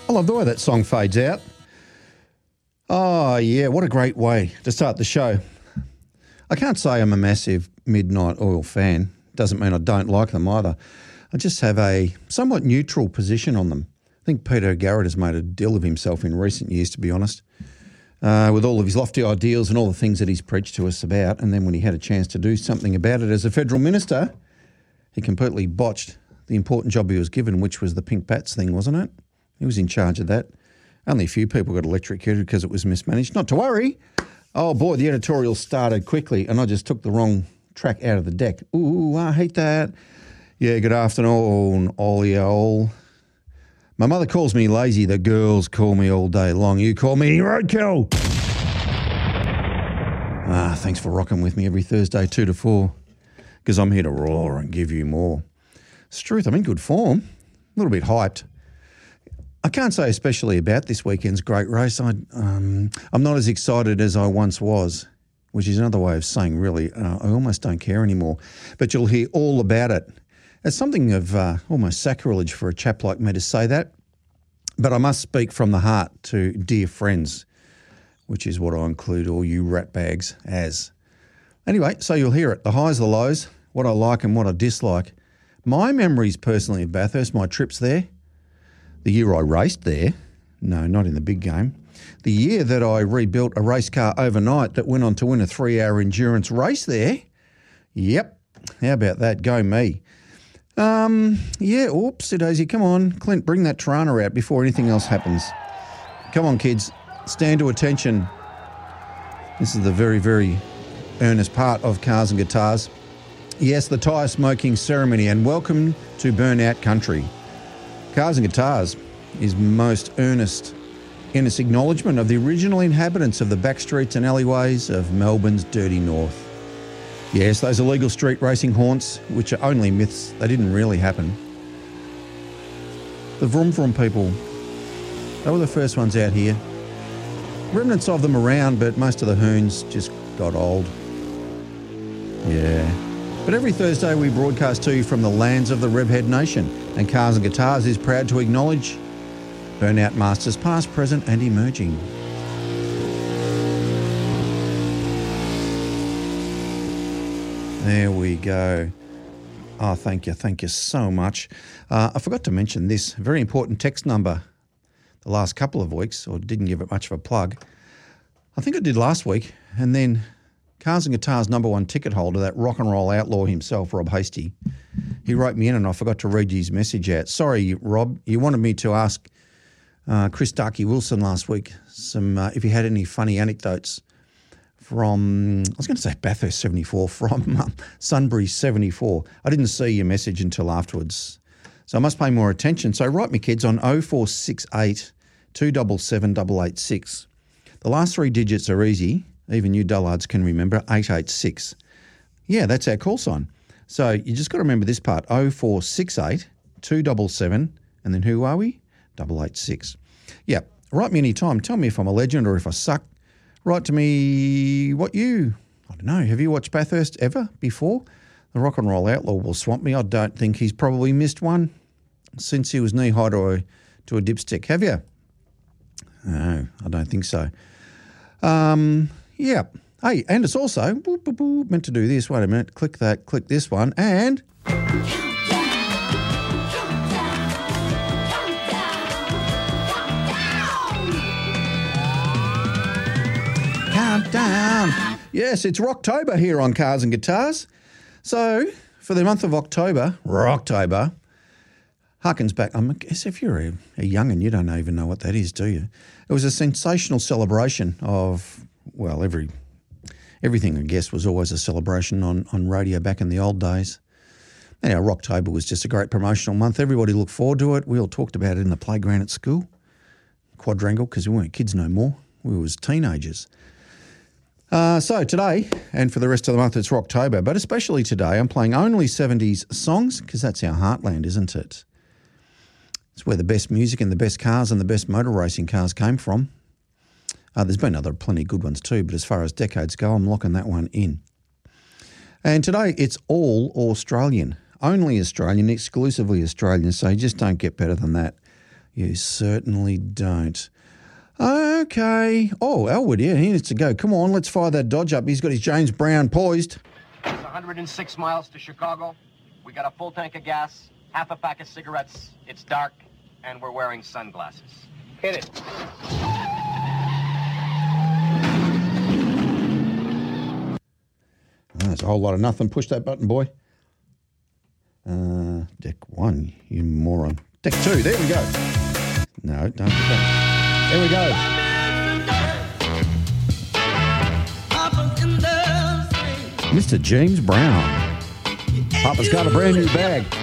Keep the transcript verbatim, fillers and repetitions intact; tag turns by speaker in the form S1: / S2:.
S1: I love the way that song fades out. Oh, yeah, what a great way to start the show. I can't say I'm a massive Midnight Oil fan. Doesn't mean I don't like them either. I just have a somewhat neutral position on them. I think Peter Garrett has made a deal of himself in recent years, to be honest, uh, with all of his lofty ideals and all the things that he's preached to us about. And then when he had a chance to do something about it as a federal minister, he completely botched the important job he was given, which was the pink bats thing, wasn't it? He was in charge of that. Only a few people got electrocuted because it was mismanaged. Not to worry. Oh, boy, the editorial started quickly and I just took the wrong track out of the deck. Ooh, I hate that. Yeah, good afternoon, all all. My mother calls me lazy. The girls call me all day long. You call me roadkill. Ah, thanks for rocking with me every Thursday, two to four, because I'm here to roar and give you more. It's the truth, I'm in good form. A little bit hyped. I can't say especially about this weekend's great race. I, um, I'm not as excited as I once was, which is another way of saying really uh, I almost don't care anymore. But you'll hear all about it. It's something of uh, almost sacrilege for a chap like me to say that, but I must speak from the heart to dear friends, which is what I include all you rat bags as. Anyway, so you'll hear it, the highs, the lows, what I like and what I dislike. My memories personally of Bathurst, my trips there, the year I raced there, no, not in the big game, the year that I rebuilt a race car overnight that went on to win a three-hour endurance race there, yep, how about that, go me. Um, yeah, oopsie daisy, come on, Clint, bring that Tirana out before anything else happens. Come on, kids, stand to attention. This is the very, very earnest part of Cars and Guitars. Yes, the tyre smoking ceremony, and welcome to Burnout Country. Cars and Guitars is most earnest in its acknowledgement of the original inhabitants of the back streets and alleyways of Melbourne's dirty north. Yes, those illegal street racing haunts, which are only myths, they didn't really happen. The Vroom Vroom people, they were the first ones out here. Remnants of them around, but most of the hoons just got old. Yeah. But every Thursday we broadcast to you from the lands of the Revhead Nation, and Cars and Guitars is proud to acknowledge Burnout Masters past, present and emerging. There we go. Oh, thank you. Thank you so much. Uh, I forgot to mention this very important text number the last couple of weeks, or didn't give it much of a plug. I think I did last week, and then Cars and Guitars number one ticket holder, that rock and roll outlaw himself, Rob Hasty, he wrote me in and I forgot to read his message out. Sorry, Rob, you wanted me to ask uh, Chris Darky Wilson last week some uh, if he had any funny anecdotes from, I was going to say Bathurst seventy-four, from uh, Sunbury seventy-four. I didn't see your message until afterwards, so I must pay more attention. So write me, kids, on oh four six eight, two seven seven, eight eight six. The last three digits are easy. Even you dullards can remember, eight eight six. Yeah, that's our call sign. So you just got to remember this part, oh four six eight, two seven seven, and then who are we? eight eight six. Yeah, write me anytime. Tell me if I'm a legend or if I suck. Write to me what you, I don't know, have you watched Bathurst ever before? The rock and roll outlaw will swamp me. I don't think he's probably missed one since he was knee-high to a, to a dipstick. Have you? No, I don't think so. Um, yeah. Hey, and it's also boop, boop, boop, meant to do this. Wait a minute. Click that, click this one, and countdown. Yes, it's Rocktober here on Cars and Guitars. So for the month of October, Rocktober, harkens back. I guess if you're a, a young'un, you don't even know what that is, do you? It was a sensational celebration of, well, every everything, I guess, was always a celebration on, on radio back in the old days. Anyhow, Rocktober was just a great promotional month. Everybody looked forward to it. We all talked about it in the playground at school, quadrangle, because we weren't kids no more. We was teenagers. Uh, so today, and for the rest of the month, it's Rocktober, but especially today, I'm playing only seventies songs, because that's our heartland, isn't it? It's where the best music and the best cars and the best motor racing cars came from. Uh, there's been other plenty good ones too, but as far as decades go, I'm locking that one in. And today, it's all Australian, only Australian, exclusively Australian, so you just don't get better than that. You certainly don't. Okay. Oh, Elwood, yeah, he needs to go. Come on, let's fire that Dodge up. He's got his James Brown poised.
S2: It's one hundred six miles to Chicago. We got a full tank of gas, half a pack of cigarettes. It's dark, and we're wearing sunglasses. Hit it.
S1: Oh, that's a whole lot of nothing. Push that button, boy. Uh, deck one, you moron. Deck two, there we go. No, don't put that. There we go. Mister James Brown. Papa's got a brand new bag.